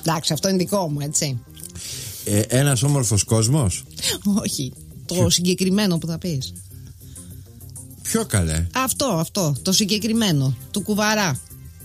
Εντάξει, αυτό είναι δικό μου, έτσι. Ένας όμορφος κόσμος. Όχι, το συγκεκριμένο που θα πεις. Ποιο καλέ? Αυτό, το συγκεκριμένο, του Κουβαρά.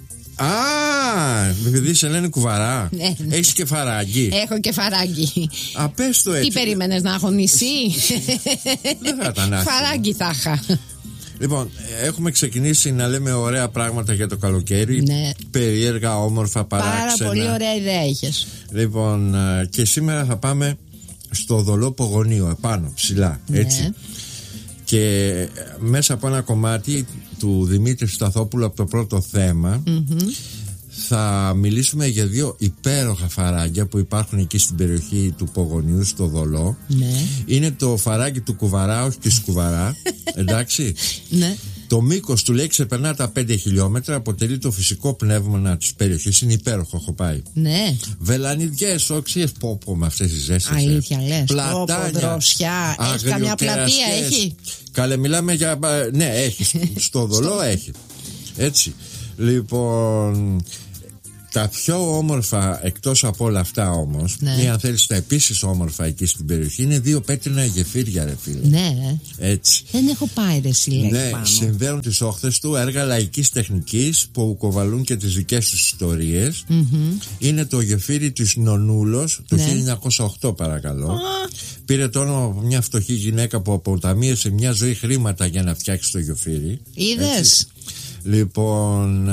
Επειδή σε λένε Κουβαρά. Ναι. Έχεις και φαράγγι? Έχω και φαράγγι. Πες το έτσι. Τι περίμενες, να έχω νησί? Δεν θα ήταν άσχημο. Φαράγγι θα είχα. Λοιπόν, έχουμε ξεκινήσει να λέμε ωραία πράγματα για το καλοκαίρι. Ναι. Περίεργα, όμορφα, παράξενα. Πάρα πολύ ωραία ιδέα έχεις. Λοιπόν, και σήμερα θα πάμε στο Δολό Πογονίο, επάνω, ψηλά, έτσι. Ναι. Και μέσα από ένα κομμάτι του Δημήτρη Σταθόπουλου από το πρώτο θέμα, θα μιλήσουμε για δύο υπέροχα φαράγγια που υπάρχουν εκεί στην περιοχή του Πογονιού, στο Δολό. Ναι. Είναι το φαράγγι του Κουβαρά, όχι της Κουβαρά. Εντάξει. Ναι. Το μήκος του λέει ξεπερνά τα 5 χιλιόμετρα. Αποτελεί το φυσικό πνεύμα της περιοχής. Είναι υπέροχο, έχω πάει. Ναι. Βελανιδιές, όξιες, πόπο με αυτές τις ζέστες. Αλήθεια λες? Πλατάνια, δροσιά. Έχει καμιά πλατεία, έχει? Καλέ, μιλάμε για. Ναι, έχει. Στο Δολό έχει. Έτσι. Λοιπόν, τα πιο όμορφα εκτός από όλα αυτά όμως, ή αν θέλεις τα επίσης όμορφα εκεί στην περιοχή, είναι δύο πέτρινα γεφύρια, ρε φίλε. Ναι. Έτσι. Δεν έχω πάει, ρε Σιλέκ, ναι, πάνω. συνδέουν τις όχθες του έργα λαϊκής τεχνικής που κοβαλούν και τις δικές τους ιστορίες. Είναι το γεφύρι της Νονούλος το 1908, παρακαλώ. Πήρε το όνομα από μια φτωχή γυναίκα που αποταμίευσε μια ζωή χρήματα για να φτιάξει το γεφύρι. Είδες? Λοιπόν,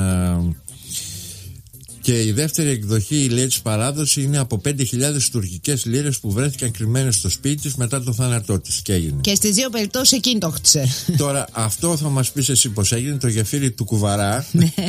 και η δεύτερη εκδοχή, λέει, της παράδοση είναι από 5.000 τουρκικές λίρες που βρέθηκαν κρυμμένες στο σπίτι της μετά το θάνατό της, και έγινε. Και στις δύο περιπτώσεις εκείνη το χτίσε. Τώρα αυτό θα μας πεις εσύ πως έγινε. Το γεφύρι του Κουβαρά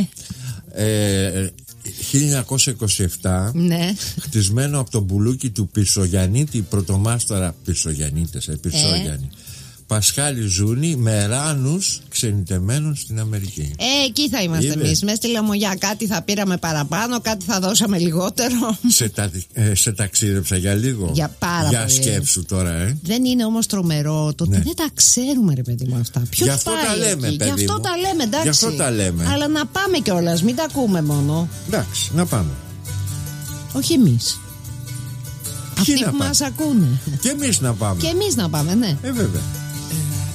1927, ναι. χτισμένο από τον μπουλούκι του Πισογιαννίτη, πρωτομάστορα Πισογιαννίτες, Πισόγιαννη, Πασχάλη Ζούνη, με ράνους ξενιτεμένων στην Αμερική. Εκεί θα είμαστε εμείς. Μες στη Λαμογιά κάτι θα πήραμε παραπάνω, κάτι θα δώσαμε λιγότερο. Σε ταξίδεψα για λίγο. Για πάρα για πολύ. Σκέψου τώρα, Δεν είναι όμως τρομερό το ότι δεν τα ξέρουμε, ρε παιδί μου, αυτά. Ποιος γι' αυτό πάει τα λέμε, εκεί? παιδί Γι' αυτό μου. τα λέμε, εντάξει. Γι' αυτό τα λέμε. Αλλά να πάμε κιόλας, μην τα ακούμε μόνο. Εντάξει, να πάμε. Όχι εμείς. Αυτοί που πάμε? μας ακούνε. Και εμείς να πάμε. Και εμείς να πάμε, ναι. Βέβαια.